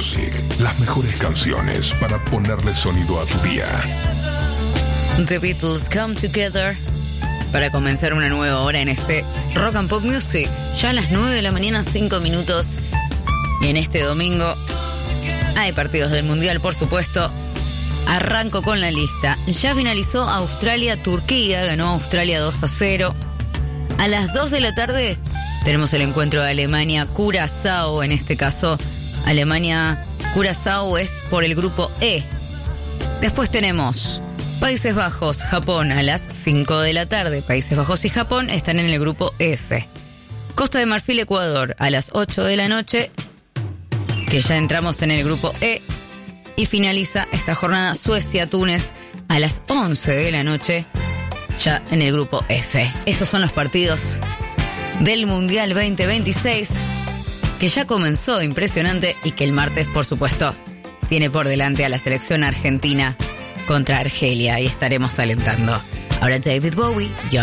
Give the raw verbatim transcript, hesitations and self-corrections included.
Music. Las mejores canciones para ponerle sonido a tu día. The Beatles Come Together. Para comenzar una nueva hora en este Rock and Pop Music. Ya a las nueve de la mañana, cinco minutos. Y en este domingo hay partidos del Mundial, por supuesto. Arranco con la lista. Ya finalizó Australia-Turquía. Ganó Australia dos a cero. A las dos de la tarde tenemos el encuentro de Alemania-Curazao. En este caso, Alemania-Curazao es por el grupo E. Después tenemos Países Bajos-Japón a las cinco de la tarde. Países Bajos y Japón están en el grupo F. Costa de Marfil-Ecuador a las ocho de la noche, que ya entramos en el grupo E. Y finaliza esta jornada Suecia-Túnez a las once de la noche, ya en el grupo F. Esos son los partidos del Mundial veinte veintiséis, que ya comenzó impresionante y que el martes, por supuesto, tiene por delante a la selección argentina contra Argelia y estaremos alentando. Ahora David Bowie, Young